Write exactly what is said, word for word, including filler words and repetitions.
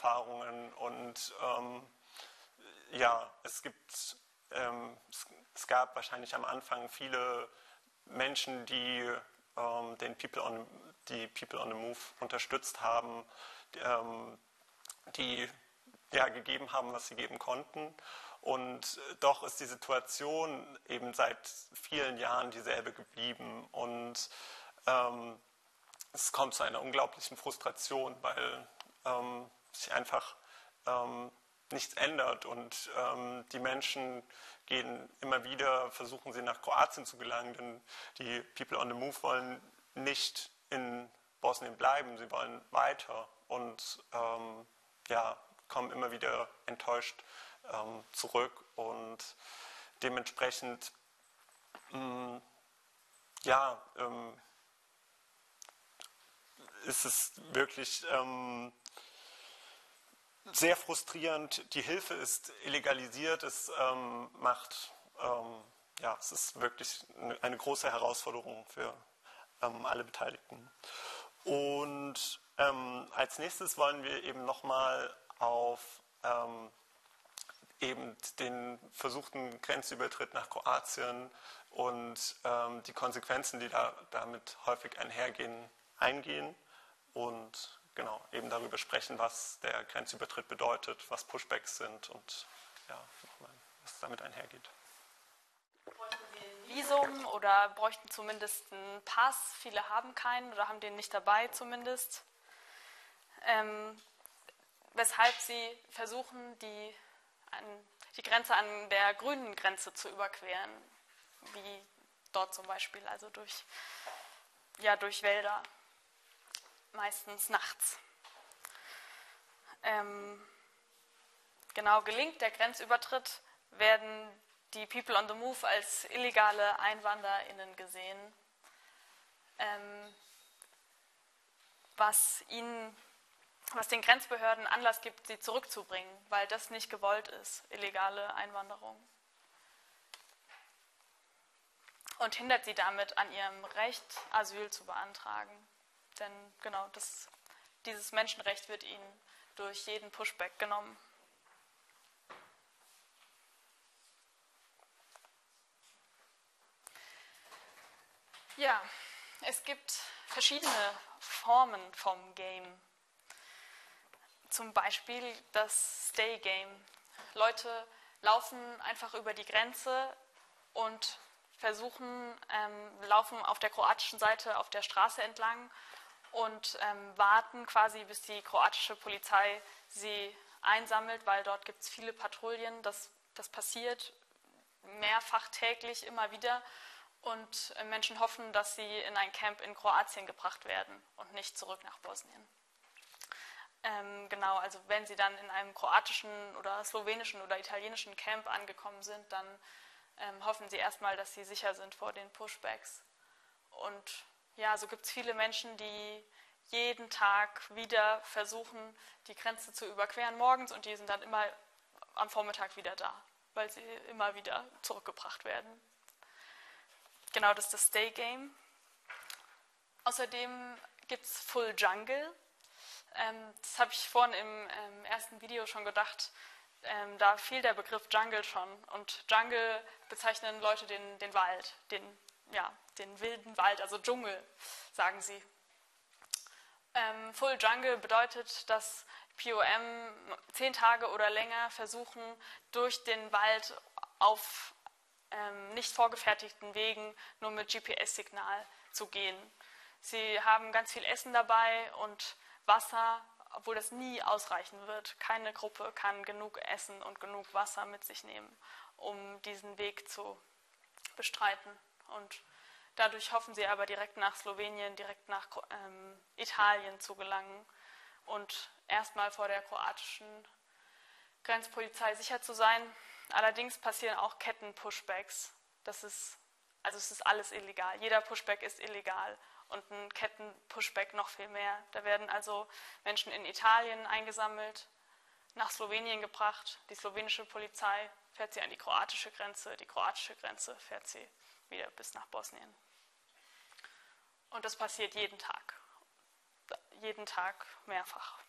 Erfahrungen und ähm, ja, es gibt, ähm, es, es gab wahrscheinlich am Anfang viele Menschen, die ähm, den People on, die People on the Move unterstützt haben, die, ähm, die ja, gegeben haben, was sie geben konnten. Und doch ist die Situation eben seit vielen Jahren dieselbe geblieben. Und ähm, es kommt zu einer unglaublichen Frustration, weil ähm, sich einfach ähm, nichts ändert. Und ähm, die Menschen gehen immer wieder, versuchen sie nach Kroatien zu gelangen, denn die People on the Move wollen nicht in Bosnien bleiben, sie wollen weiter. Und ähm, ja, kommen immer wieder enttäuscht ähm, zurück und dementsprechend mh, ja, ähm, ist es wirklich ähm, sehr frustrierend. Die Hilfe ist illegalisiert, es ähm, macht, ähm, ja, es ist wirklich eine, eine große Herausforderung für ähm, alle Beteiligten. Und ähm, als nächstes wollen wir eben nochmal auf ähm, eben den versuchten Grenzübertritt nach Kroatien und ähm, die Konsequenzen, die da, damit häufig einhergehen, eingehen und genau eben darüber sprechen, was der Grenzübertritt bedeutet, was Pushbacks sind und ja, was damit einhergeht. Bräuchten Sie ein Visum oder bräuchten zumindest einen Pass? Viele haben keinen oder haben den nicht dabei zumindest. Ähm, weshalb sie versuchen, die, an, die Grenze an der grünen Grenze zu überqueren, wie dort zum Beispiel, also durch, ja, durch Wälder, meistens nachts. Ähm, genau, gelingt der Grenzübertritt, werden die People on the Move als illegale EinwanderInnen gesehen, ähm, was ihnen was den Grenzbehörden Anlass gibt, sie zurückzubringen, weil das nicht gewollt ist, illegale Einwanderung. Und hindert sie damit an ihrem Recht, Asyl zu beantragen. Denn genau, das, dieses Menschenrecht wird ihnen durch jeden Pushback genommen. Ja, es gibt verschiedene Formen vom Game. Zum Beispiel das Stay Game. Leute laufen einfach über die Grenze und versuchen, ähm, laufen auf der kroatischen Seite auf der Straße entlang und ähm, warten quasi, bis die kroatische Polizei sie einsammelt, weil dort gibt es viele Patrouillen. Das, das passiert mehrfach täglich, immer wieder. Und äh, Menschen hoffen, dass sie in ein Camp in Kroatien gebracht werden und nicht zurück nach Bosnien. Ähm, genau, also wenn sie dann in einem kroatischen oder slowenischen oder italienischen Camp angekommen sind, dann ähm, hoffen sie erstmal, dass sie sicher sind vor den Pushbacks. Und ja, so gibt es viele Menschen, die jeden Tag wieder versuchen, die Grenze zu überqueren morgens und die sind dann immer am Vormittag wieder da, weil sie immer wieder zurückgebracht werden. Genau, das ist das Stay Game. Außerdem gibt es Full Jungle. Ähm, das habe ich vorhin im ähm, ersten Video schon gedacht. Ähm, da fiel der Begriff Jungle schon. Und Jungle bezeichnen Leute den, den Wald, den, ja, den wilden Wald, also Dschungel, sagen sie. Ähm, Full Jungle bedeutet, dass P O M zehn Tage oder länger versuchen, durch den Wald auf ähm, nicht vorgefertigten Wegen nur mit G P S-Signal zu gehen. Sie haben ganz viel Essen dabei und Wasser, obwohl das nie ausreichen wird. Keine Gruppe kann genug Essen und genug Wasser mit sich nehmen, um diesen Weg zu bestreiten. Und dadurch hoffen sie aber direkt nach Slowenien, direkt nach ähm, Italien zu gelangen und erstmal vor der kroatischen Grenzpolizei sicher zu sein. Allerdings passieren auch Ketten-Pushbacks. Das ist, also es ist alles illegal. Jeder Pushback ist illegal. Und ein Ketten-Pushback noch viel mehr. Da werden also Menschen in Italien eingesammelt, nach Slowenien gebracht. Die slowenische Polizei fährt sie an die kroatische Grenze. Die kroatische Grenze fährt sie wieder bis nach Bosnien. Und das passiert jeden Tag. Jeden Tag mehrfach.